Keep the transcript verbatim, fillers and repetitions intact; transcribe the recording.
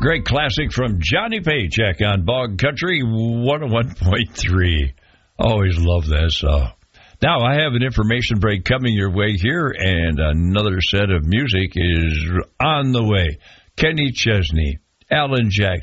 Great classic from Johnny Paycheck on Bog Country one oh one point three. Always love that song. Now, I have an information break coming your way here, and another set of music is on the way. Kenny Chesney, Alan Jackson.